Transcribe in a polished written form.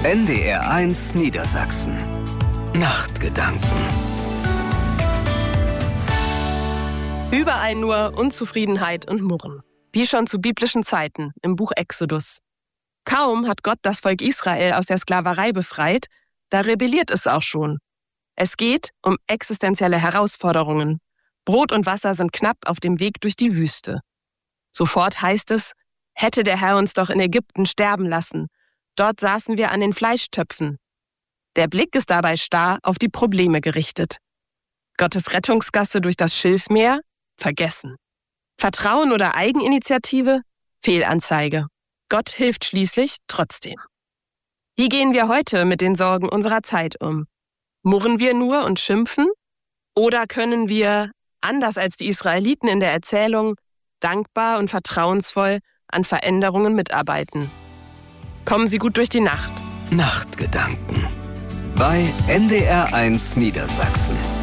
NDR1 Niedersachsen. Nachtgedanken. Überall nur Unzufriedenheit und Murren. Wie schon zu biblischen Zeiten im Buch Exodus. Kaum hat Gott das Volk Israel aus der Sklaverei befreit, da rebelliert es auch schon. Es geht um existenzielle Herausforderungen. Brot und Wasser sind knapp auf dem Weg durch die Wüste. Sofort heißt es, hätte der Herr uns doch in Ägypten sterben lassen. Dort saßen wir an den Fleischtöpfen. Der Blick ist dabei starr auf die Probleme gerichtet. Gottes Rettungsgasse durch das Schilfmeer? Vergessen. Vertrauen oder Eigeninitiative? Fehlanzeige. Gott hilft schließlich trotzdem. Wie gehen wir heute mit den Sorgen unserer Zeit um? Murren wir nur und schimpfen? Oder können wir, anders als die Israeliten in der Erzählung, dankbar und vertrauensvoll an Veränderungen mitarbeiten? Kommen Sie gut durch die Nacht. Nachtgedanken. Bei NDR1 Niedersachsen.